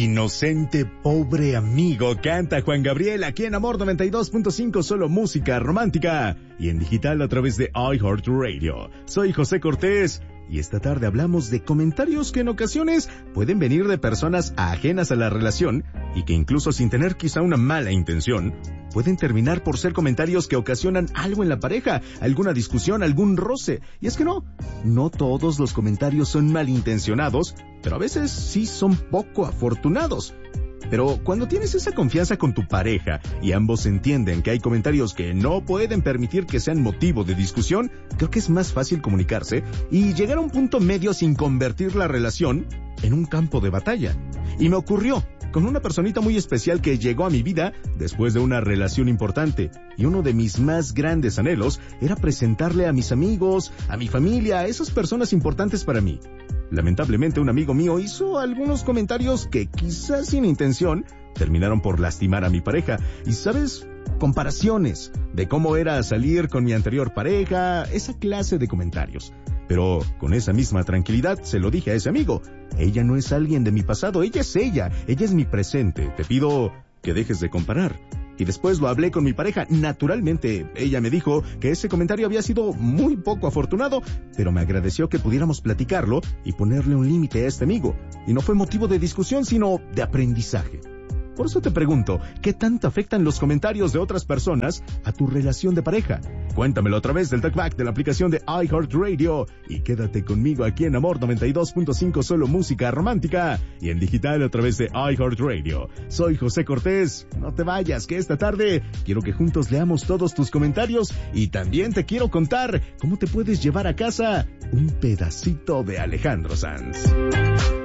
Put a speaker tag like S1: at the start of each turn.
S1: Inocente pobre amigo, canta Juan Gabriel aquí en Amor 92.5, solo música romántica y en digital a través de iHeartRadio. Soy José Cortés y esta tarde hablamos de comentarios que en ocasiones pueden venir de personas ajenas a la relación y que incluso sin tener quizá una mala intención, pueden terminar por ser comentarios que ocasionan algo en la pareja, alguna discusión, algún roce. Y es que no todos los comentarios son malintencionados, pero a veces sí son poco afortunados. Pero cuando tienes esa confianza con tu pareja y ambos entienden que hay comentarios que no pueden permitir que sean motivo de discusión, creo que es más fácil comunicarse y llegar a un punto medio sin convertir la relación en un campo de batalla. Y me ocurrió con una personita muy especial que llegó a mi vida después de una relación importante, y uno de mis más grandes anhelos era presentarle a mis amigos, a mi familia, a esas personas importantes para mí. Lamentablemente un amigo mío hizo algunos comentarios que quizás sin intención terminaron por lastimar a mi pareja. Y ¿sabes? Comparaciones de cómo era salir con mi anterior pareja, esa clase de comentarios. Pero con esa misma tranquilidad se lo dije a ese amigo: ella no es alguien de mi pasado, ella es mi presente. Te pido que dejes de comparar. Y después lo hablé con mi pareja. Naturalmente, ella me dijo que ese comentario había sido muy poco afortunado, pero me agradeció que pudiéramos platicarlo y ponerle un límite a este amigo. Y no fue motivo de discusión, sino de aprendizaje. Por eso te pregunto, ¿qué tanto afectan los comentarios de otras personas a tu relación de pareja? Cuéntamelo a través del TalkBack de la aplicación de iHeartRadio y quédate conmigo aquí en Amor 92.5, solo música romántica y en digital a través de iHeartRadio. Soy José Cortés, no te vayas, que esta tarde quiero que juntos leamos todos tus comentarios y también te quiero contar cómo te puedes llevar a casa un pedacito de Alejandro Sanz.